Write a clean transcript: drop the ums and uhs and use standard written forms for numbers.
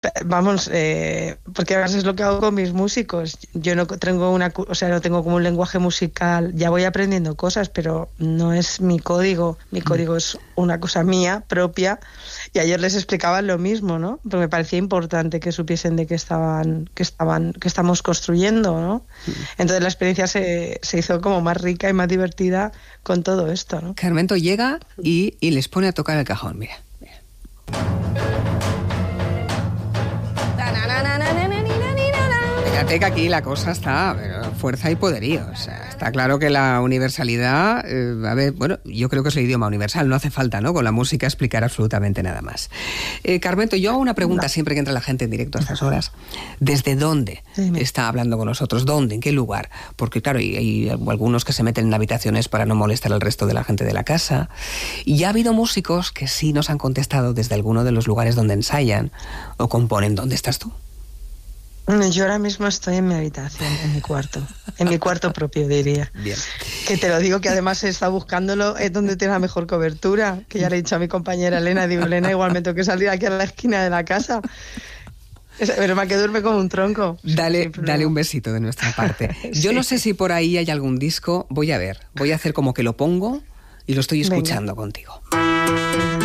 Vamos, porque además es lo que hago con mis músicos. Yo no tengo no tengo como un lenguaje musical. Ya voy aprendiendo cosas, pero no es mi código. Mi código es una cosa mía, propia. Y ayer les explicaba lo mismo, ¿no? Porque me parecía importante que supiesen de qué estamos construyendo, ¿no? Entonces la experiencia se hizo como más rica y más divertida con todo esto, ¿no? Carmento llega y les pone a tocar el cajón, mira. Fíjate que aquí la cosa está fuerza y poderío. O sea, está claro que la universalidad, yo creo que es el idioma universal, no hace falta, ¿no?, con la música explicar absolutamente nada más. Carmento, yo hago una pregunta siempre que entra la gente en directo a estas horas. ¿Desde dónde está hablando con nosotros? ¿Dónde? ¿En qué lugar? Porque claro, hay algunos que se meten en habitaciones para no molestar al resto de la gente de la casa. Y ya ha habido músicos que sí nos han contestado desde alguno de los lugares donde ensayan o componen. ¿Dónde estás tú? Yo ahora mismo estoy en mi habitación, en mi cuarto propio, diría. Bien. Que te lo digo, que además he estado buscándolo, es donde tiene la mejor cobertura, que ya le he dicho a mi compañera Elena, digo, Elena, igual me tengo que salir aquí a la esquina de la casa. Pero me que duerme como un tronco. Dale un besito de nuestra parte. Yo no sé si por ahí hay algún disco, voy a hacer como que lo pongo y lo estoy escuchando contigo.